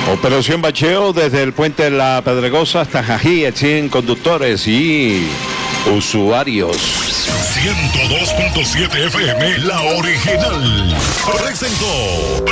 Operación bacheo desde el puente de la Pedregosa hasta Jají, exigen conductores y usuarios. 102.7 FM, la original. Presentó.